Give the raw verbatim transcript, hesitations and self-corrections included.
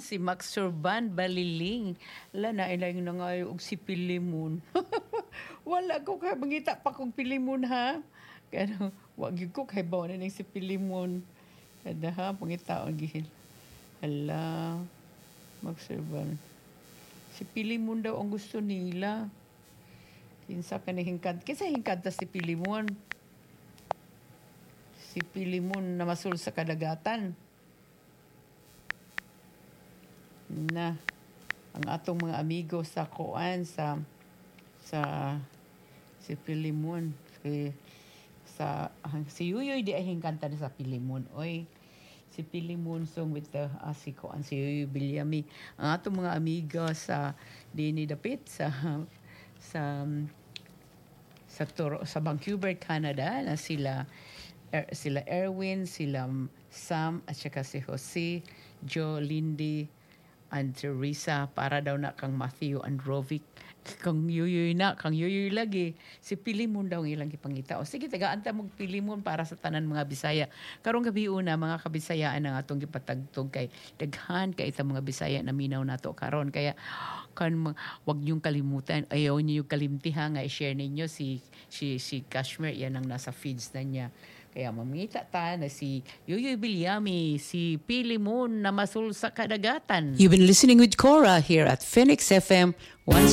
si Max Sorban Baliling. La na ilang na nga og si Pilimon. Wala ko kay mangita pa kog Pilimon ha. Kaya wag gyud ko kay bawo na ning si Pilimon. Kada ha pangitaon gihil. Hala. Max Sorban. Si Pilimon daw ang gusto nila. Kinsa ka ni hingkad. Kinsa hingkad ta si Pilimon? Si Pilimon na masul sa kadagatan. Na ang atong mga amigo sa Kuan sa sa si Pilimon si sa ang si Yuyoy di ay hingkanta sa Pilimon oy si Pilimon song with the uh, si Kuan si Yuyoy Bilyami ang atong mga amiga sa dini dapit sa sa sa Toro, sa Vancouver, Canada na sila er, sila Erwin, sila Sam at saka si Jose, Joe, Lindy and Teresa para daw na kang Matthew Androvic kang Yuyoy na kang Yuyoy lagi si Pilimon daw ang ilang gipangita o sige tagaanta mong Pilimon para sa tanan mga Bisaya karong gabi una mga kabisayaan ang atong gipatagtog kay daghan kay itang mga Bisaya na minaw nato karon kaya kan wag niyong kalimutan ayaw niyo kalimtiha nga i-share ninyo si si si Kashmir yan ang nasa feeds na niya kaya mamita ta na si Yuyoy Bilyami, si Pilimon na masul sa kadagatan. You've been listening with Cora here at Phoenix F M one